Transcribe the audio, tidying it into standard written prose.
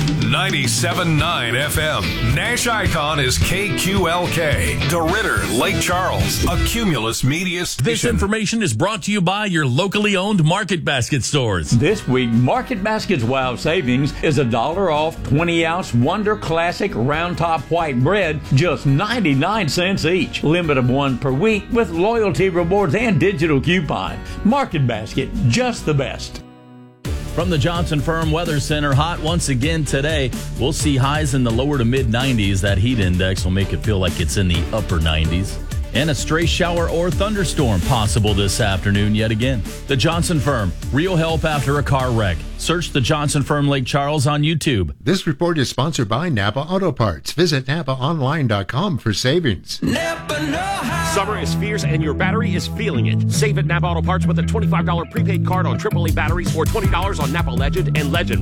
97.9 FM. Nash Icon is KQLK. DeRidder, Lake Charles. A Cumulus Media station. This information is brought to you by your locally owned Market Basket stores. This week, Market Basket's Wow Savings is $1 off 20-ounce Wonder Classic Round Top White Bread, just 99 cents each. Limit of one per week with loyalty rewards and digital coupon. Market Basket, just the best. From the Johnson Firm Weather Center, hot once again today. We'll see highs in the lower to mid 90s. That heat index will make it feel like it's in the upper 90s. And a stray shower or thunderstorm possible this afternoon yet again. The Johnson Firm, real help after a car wreck. Search the Johnson Firm Lake Charles on YouTube. This report is sponsored by Napa Auto Parts. Visit NapaOnline.com for savings. Summer is fierce and your battery is feeling it. Save at Napa Auto Parts with a $25 prepaid card on AAA batteries or $20 on Napa Legend and Legend